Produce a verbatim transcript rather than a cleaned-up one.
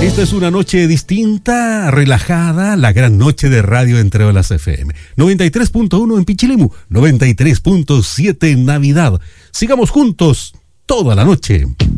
Esta es una noche distinta, relajada, la gran noche de radio Entre Olas F M. noventa y tres punto uno en Pichilemu, noventa y tres punto siete en Navidad. Sigamos juntos toda la noche.